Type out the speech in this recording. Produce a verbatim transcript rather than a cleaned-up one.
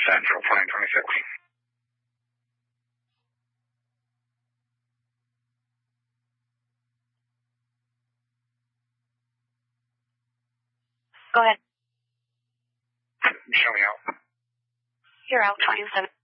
set for plane twenty-six. Go ahead. Show me out. You're out twenty-seven.